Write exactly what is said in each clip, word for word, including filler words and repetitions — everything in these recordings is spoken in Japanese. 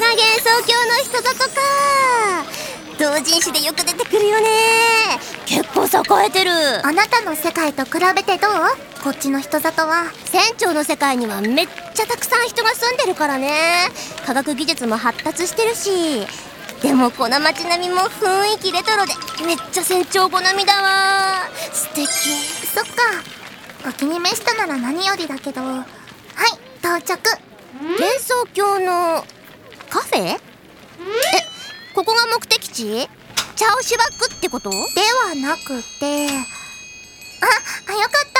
幻想郷の人里か。同人誌でよく出てくるよね。結構栄えてる。 あなたの世界と比べてどう？こっちの人里は。 船長の世界にはめっちゃたくさん人が住んでるからね。科学技術も発達してるし。でもこの街並みも雰囲気レトロでめっちゃ船長好みだわ。素敵。 そっか、お気に召したなら何よりだけど。はい、到着。 幻想郷のカフェ？え、ここが目的地？チャオシュバックってこと？ ではなくて、あ、あ、よかった。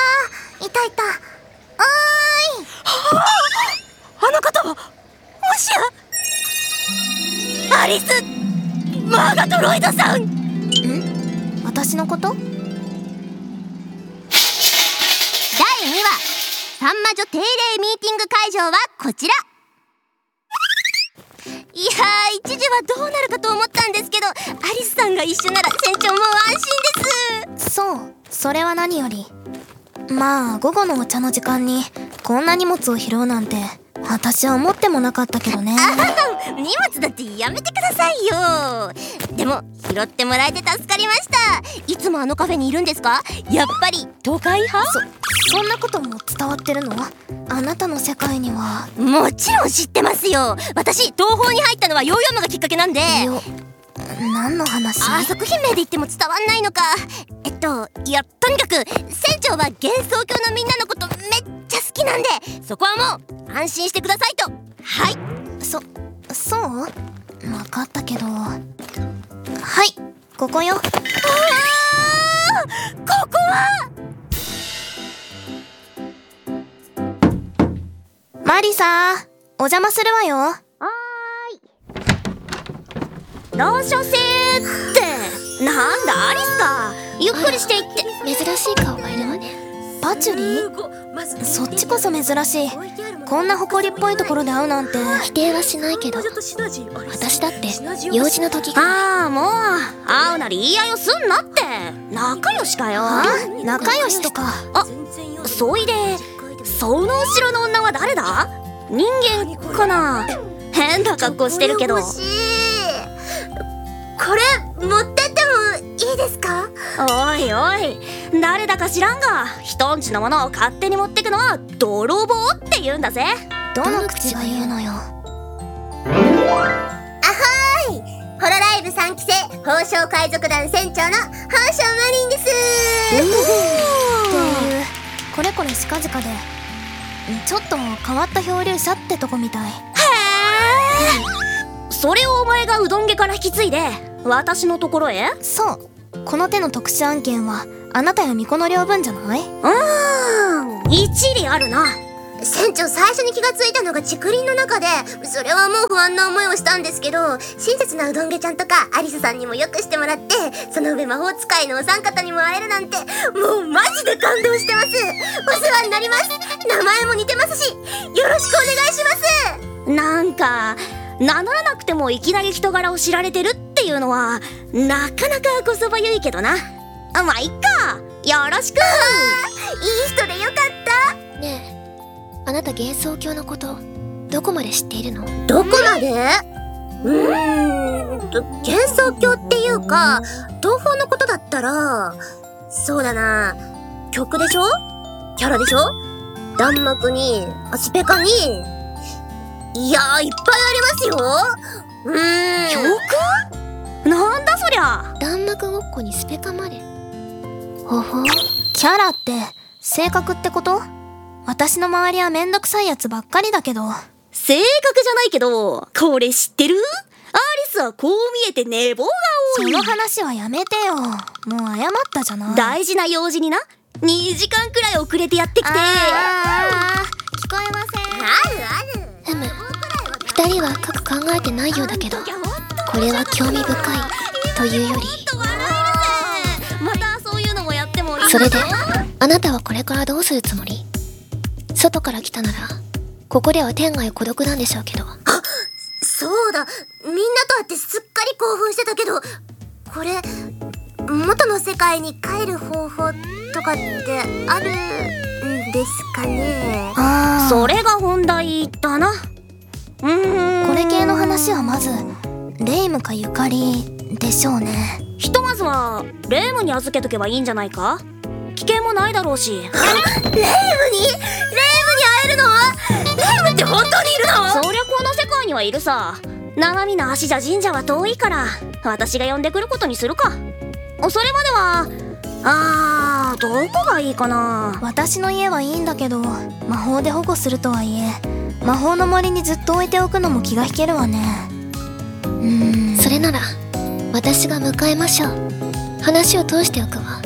いたいた。おーい。 はあ、あの方はもしやアリス・マーガトロイドさん？ ん？私のこと？だいにわさん魔女定例ミーティング会場はこちら。いやー、一時はどうなるかと思ったんですけど、アリスさんが一緒なら船長も安心です。 そう、それは何より。まあ午後のお茶の時間にこんな荷物を拾うなんて私は思ってもなかったけどね。 あ荷物だってやめてくださいよ。でも拾ってもらえて助かりました。いつもあのカフェにいるんですか？やっぱり都会派？ そ、そんなことも伝わってるの？あなたの世界には。 もちろん知ってますよ。私東宝に入ったのはヨーヨームがきっかけなんで。 よ、何の話？ あ、作品名で言っても伝わんないのか。えっといや、とにかく船長は幻想郷のみんなのことめっちゃ好きなんで、そこはもう安心してくださいと。はい。 そ、そう？分かったけど。はい、ここよ。あー、 ここはマリサー、お邪魔するわよ。 はーい。ランシャセーってなんだアリスか。ゆっくりしていって。 珍しい顔がいるわね。パチュリー？そっちこそ珍しい。こんな誇りっぽいところで会うなんて。 否定はしないけど、私だって幼児の時が。 ああ、もう会うなり言い合いをすんなって。仲良しかよ。 仲良しとか。 あ、そいでその後ろの女は誰だ？人間かな？変な格好してるけど。 欲しい。これ持ってってもいいですか？ おいおい、誰だか知らんが人んちのものを勝手に持ってくのは泥棒って言うんだぜ。 どの口が言うのよ。あはーい、ホロライブさんきせ宝生海賊団船長の宝生マリンです。っていうこれこれしかじかでちょっと変わった漂流者ってとこみたい。へえ。それをお前がうどん家から引き継いで私のところへ？ そう、この手の特殊案件はあなたや巫女の領分じゃない？うーん、一理あるな。 船長、最初に気がついたのが竹林の中で、それはもう不安な思いをしたんですけど、親切なうどん家ちゃんとかアリスさんにもよくしてもらって、その上魔法使いのお三方にも会えるなんて、もうマジで感動してます。お世話になります。名前も似てますし、よろしくお願いします。 なんか名乗らなくてもいきなり人柄を知られてるっていうのはなかなかこそばゆいけどな。あ、まあいっか、よろしく。いい人でよかった。 ねえ、あなた幻想郷のことどこまで知っているの？ どこまで？うーんと、幻想郷っていうか東宝のことだったら、そうだな、曲でしょ、キャラでしょ、弾幕にスペカに、いやーいっぱいありますよ。うーん、 曲？なんだそりゃ。 弾幕ごっこにスペカまで。ほほ。 キャラって性格ってこと？私の周りはめんどくさいやつばっかりだけど。 性格じゃないけど、これ知ってる？アリスはこう見えて寝坊が多い。 その話はやめてよ。もう謝ったじゃない。 大事な用事にな、にじかんくらい遅れてやってきて。 あー、聞こえません。あるある。 ふむ、二人は深く考えてないようだけど、これは興味深いというより。 またそういうのもやってもいい？ それであなたはこれからどうするつもり？外から来たならここでは天涯孤独なんでしょうけど。あ、 そうだ、みんなと会ってすっかり興奮してたけど、これ元の世界に帰る方法とかってあるんですかね？ あ、それが本題だな。 うーん、 これ系の話はまずレイムかゆかりでしょうね。 ひとまずはレイムに預けとけばいいんじゃないか。危険もないだろうし。 レイムにレイムに会えるの？レイムって本当にいるの？ そりゃこの世界にはいるさ。生身の足じゃ神社は遠いから私が呼んでくることにするか。それまではあー、どこがいいかな。 私の家はいいんだけど、魔法で保護するとはいえ魔法の森にずっと置いておくのも気が引けるわね。うーん、それなら私が迎えましょう。話を通しておくわ。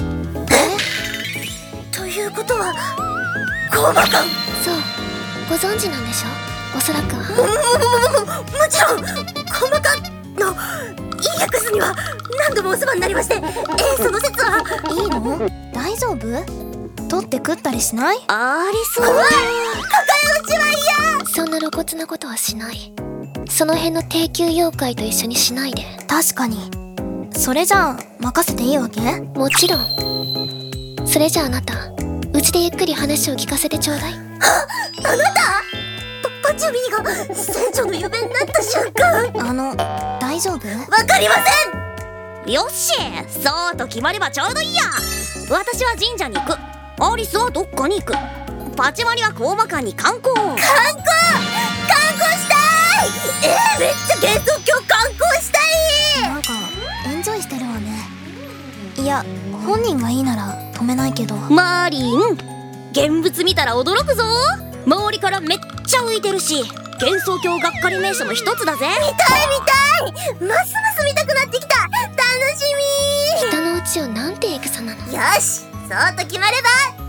ということはコーマ館。 そう、ご存知なんでしょ、おそらくは。 ももももももちろんコーマ館のいいやクスには何度もお世話になりまして、えー、その説は。 いいの？大丈夫？取って食ったりしない？ ありそう。 怖い、抱え落ちは嫌。 そんな露骨なことはしない。その辺の低級妖怪と一緒にしないで。確かに。それじゃあ任せていいわけ？もちろん。それじゃああなた、うちでゆっくり話を聞かせてちょうだい。 あなたパパチュビーが船長の夢になった瞬間。 あの、大丈夫？ わかりません。 よっし、そうと決まればちょうどいいや。私は神社に行く。アリスはどっかに行く。パチマリはコーマ館に観光。 観光観光したい。えー、めっちゃ幻想郷観光したい。 なんかエンジョイしてるわね。いや、本人がいいなら止めないけど。 マーリン、現物見たら驚くぞ。周りからめっちゃ浮いてるし、幻想郷がっかり名所の一つだぜ。 見たい見たい。ますます見たくなってきた。楽しみ。 北のうちをなんて戦なの。 よし、そうと決まれば